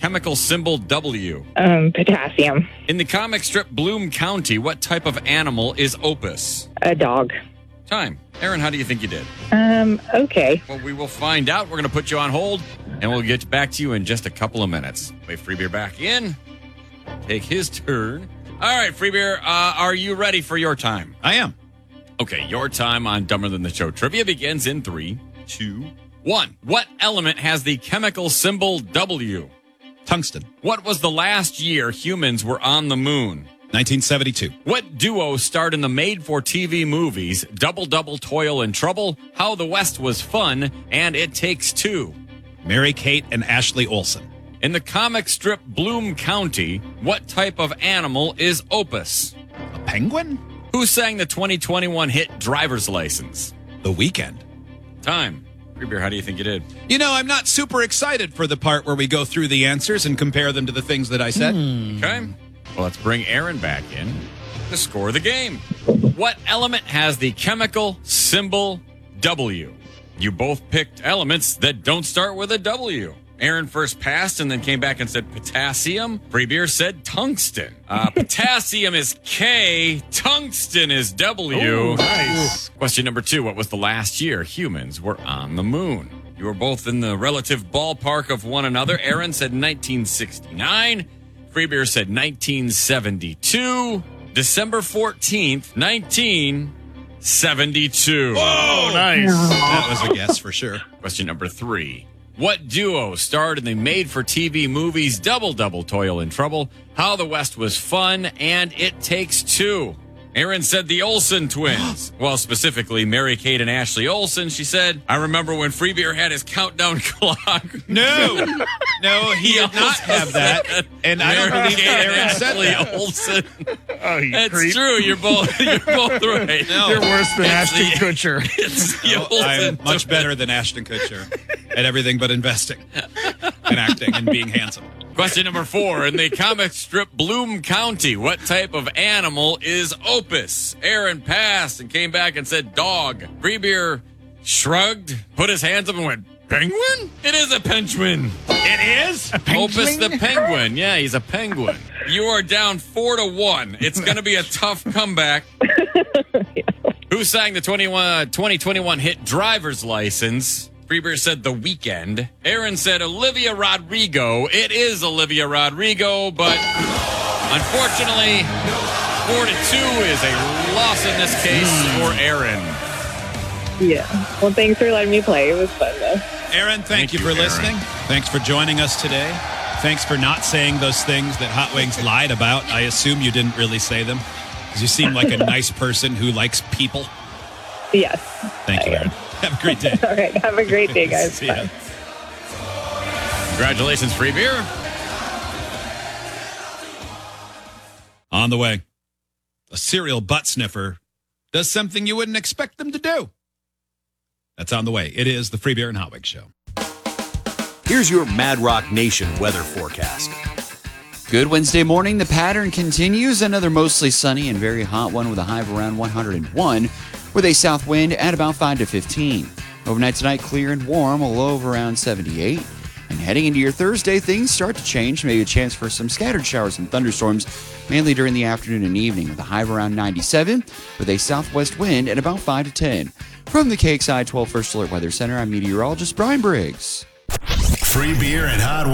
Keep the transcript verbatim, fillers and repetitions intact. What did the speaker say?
chemical symbol W? Um, potassium. In the comic strip Bloom County, what type of animal is Opus? A dog. Time. Aaron, how do you think you did? Um, okay. Well, we will find out. We're going to put you on hold, and we'll get back to you in just a couple of minutes. Wait, Free Beer back in. Take his turn. All right, Free Beer, uh, are you ready for your time? I am. Okay, your time on Dumber Than the Show trivia begins in three, two, one. What element has the chemical symbol W? Tungsten. What was the last year humans were on the moon? nineteen seventy-two. What duo starred in the made-for-T V movies Double Double Toil and Trouble, How the West Was Fun, and It Takes Two? Mary-Kate and Ashley Olsen. In the comic strip Bloom County, what type of animal is Opus? A penguin? Who sang the twenty twenty-one hit Driver's License? The Weeknd. Time. Free Beer, how do you think you did? You know, I'm not super excited for the part where we go through the answers and compare them to the things that I said. Hmm. Okay. Well, let's bring Aaron back in to score the game. What element has the chemical symbol W? You both picked elements that don't start with a W. Aaron first passed and then came back and said potassium. Free Beer said tungsten. Uh, potassium is K. Tungsten is W. Ooh, nice. Question number two. What was the last year humans were on the moon? You were both in the relative ballpark of one another. Aaron said nineteen sixty-nine. Free Beer said nineteen seventy-two. December fourteenth, nineteen seventy-two. Whoa, nice. That was a guess for sure. Question number three. What duo starred in the made-for-T V movies Double Double Toil and Trouble, How the West Was Fun, and It Takes Two? Aaron said the Olsen twins. Well, specifically, Mary-Kate and Ashley Olsen. She said, I remember when Free Beer had his countdown clock. No, no, he did not have that. And I don't believe that Aaron said Ashley that. Olsen. Oh, you That's creep. true. You're both, you're both right. No. You're worse than It's Ashton the- Kutcher. It's the No, Olsen I'm much better than Ashton Kutcher at everything but investing and acting and being handsome. Question number four. In the comic strip Bloom County, what type of animal is Opus? Aaron passed and came back and said dog. Free Beer shrugged, put his hands up and went, penguin? It is a penguin. It is? Opus the penguin. Yeah, he's a penguin. You are down four to one. It's going to be a tough comeback. Who sang the twenty-one, twenty twenty-one hit Driver's License? Free Beer said The Weeknd. Aaron said Olivia Rodrigo. It is Olivia Rodrigo, but unfortunately, four to two is a loss in this case for Aaron. Yeah. Well, thanks for letting me play. It was fun, though. Aaron, thank, Thank you, you, for Aaron. listening. Thanks for joining us today. Thanks for not saying those things that Hot Wings lied about. I assume you didn't really say them because you seem like a nice person who likes people. Yes. Thank you, I Aaron. Have a great day. All right. Have a great day, guys. See ya. Bye. Congratulations, Free Beer. On the way, a serial butt sniffer does something you wouldn't expect them to do. That's on the way. It is the Free Beer and Hot Wings Show. Here's your Mad Rock Nation weather forecast. Good Wednesday morning. The pattern continues. Another mostly sunny and very hot one with a high of around one hundred one with a south wind at about five to fifteen. Overnight tonight, clear and warm, a low of around seventy-eight. And heading into your Thursday, things start to change. Maybe a chance for some scattered showers and thunderstorms, mainly during the afternoon and evening, with a high of around ninety-seven with a southwest wind at about five to ten. From the K X I twelve First Alert Weather Center, I'm meteorologist Brian Briggs. Free Beer and Hot